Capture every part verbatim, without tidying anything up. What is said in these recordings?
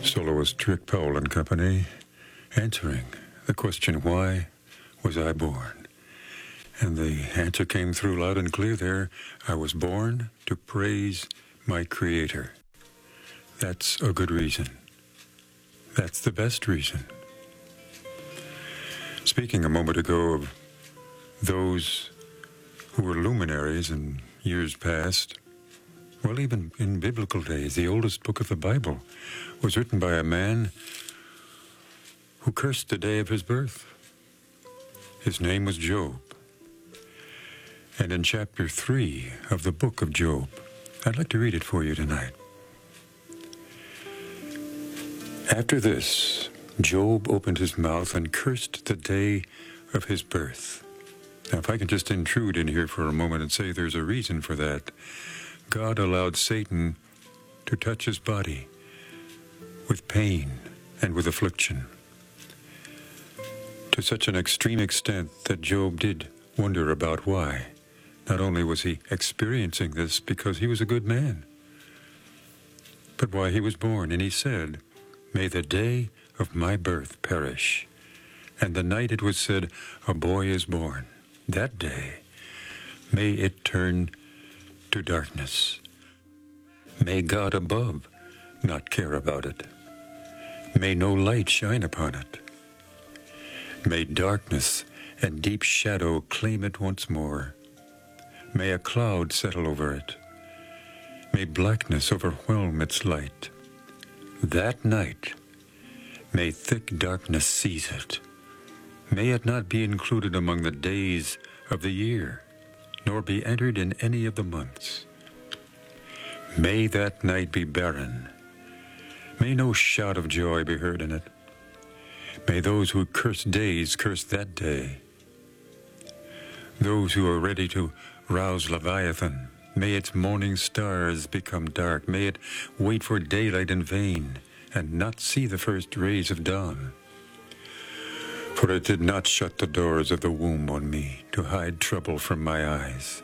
Soloist Rick Powell and Company, answering the question, why was I born? And the answer came through loud and clear there. I was born to praise my Creator. That's a good reason. That's the best reason. Speaking a moment ago of those who were luminaries in years past, well, even in biblical days, the oldest book of the Bible was written by a man who cursed the day of his birth. His name was Job. And in chapter three of the book of Job, I'd like to read it for you tonight. After this, Job opened his mouth and cursed the day of his birth. Now, if I can just intrude in here for a moment and say there's a reason for that. God allowed Satan to touch his body with pain and with affliction, to such an extreme extent that Job did wonder about why. Not only was he experiencing this because he was a good man, but why he was born. And he said, "May the day of my birth perish, and the night it was said, a boy is born. That day, may it turn to darkness. May God above not care about it. May no light shine upon it. May darkness and deep shadow claim it once more. May a cloud settle over it. May blackness overwhelm its light. That night, may thick darkness seize it. May it not be included among the days of the year, nor be entered in any of the months. May that night be barren. May no shout of joy be heard in it. May those who curse days curse that day. Those who are ready to rouse Leviathan, may its morning stars become dark. May it wait for daylight in vain and not see the first rays of dawn. For it did not shut the doors of the womb on me to hide trouble from my eyes.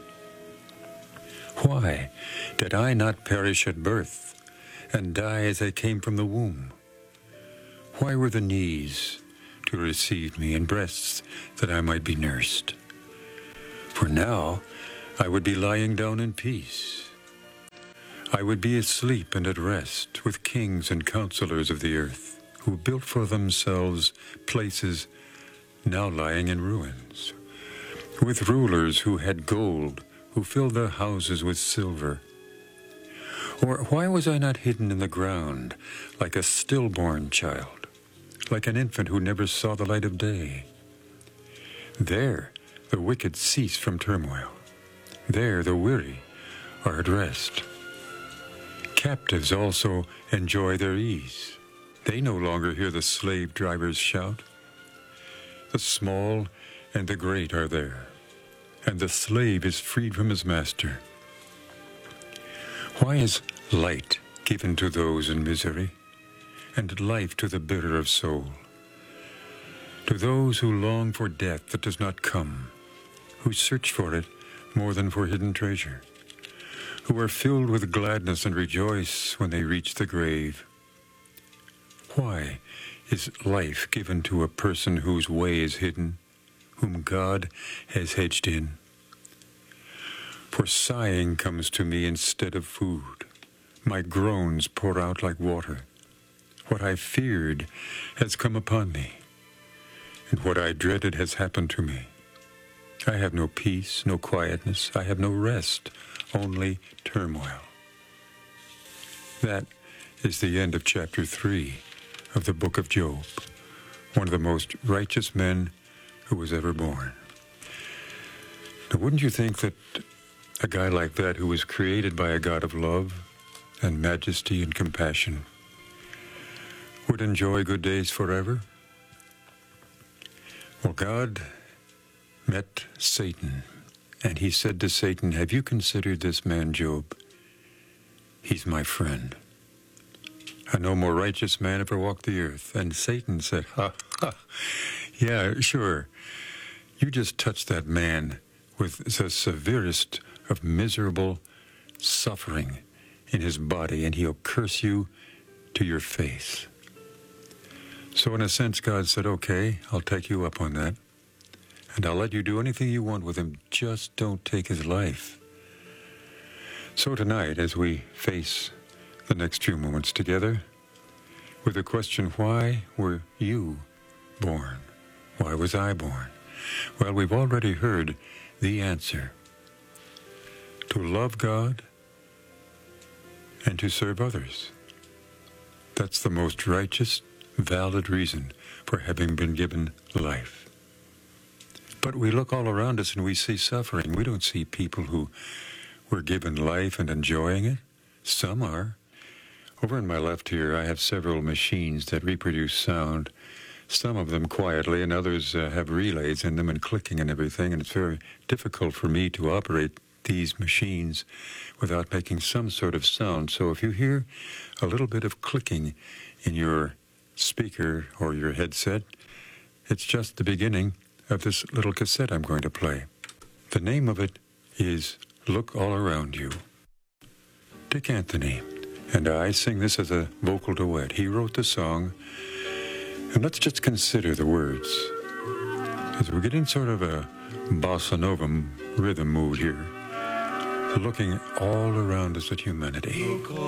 Why did I not perish at birth and die as I came from the womb? Why were the knees to receive me and breasts that I might be nursed? For now I would be lying down in peace. I would be asleep and at rest with kings and counselors of the earth, who built for themselves places now lying in ruins, with rulers who had gold, who filled their houses with silver. Or why was I not hidden in the ground like a stillborn child, like an infant who never saw the light of day? There the wicked cease from turmoil. There the weary are at rest. Captives also enjoy their ease. They no longer hear the slave drivers shout. The small and the great are there, and the slave is freed from his master. Why is light given to those in misery, and life to the bitter of soul? To those who long for death that does not come, who search for it more than for hidden treasure, who are filled with gladness and rejoice when they reach the grave. Why is life given to a person whose way is hidden, whom God has hedged in? For sighing comes to me instead of food. My groans pour out like water. What I feared has come upon me, and what I dreaded has happened to me. I have no peace, no quietness. I have no rest, only turmoil. That is the end of chapter three of the book of Job, one of the most righteous men who was ever born. Now, wouldn't you think that a guy like that, who was created by a God of love and majesty and compassion, would enjoy good days forever? Well, God met Satan, and he said to Satan, "Have you considered this man Job? He's my friend. I no more righteous man ever walked the earth." And Satan said, ha, ha, yeah, sure. You just touched that man with the severest of miserable suffering in his body, and he'll curse you to your face. So in a sense, God said, okay, I'll take you up on that. And I'll let you do anything you want with him. Just don't take his life. So tonight, as we face the next few moments together, with the question, why were you born? Why was I born? Well, we've already heard the answer. To love God and to serve others. That's the most righteous, valid reason for having been given life. But we look all around us and we see suffering. We don't see people who were given life and enjoying it. Some are. Over on my left here, I have several machines that reproduce sound, some of them quietly, and others uh, have relays in them and clicking and everything, and it's very difficult for me to operate these machines without making some sort of sound. So if you hear a little bit of clicking in your speaker or your headset, it's just the beginning of this little cassette I'm going to play. The name of it is Look All Around You. Dick Anthony and I sing this as a vocal duet. He wrote the song, and let's just consider the words. As we get in sort of a bossa nova rhythm mood here, looking all around us at humanity.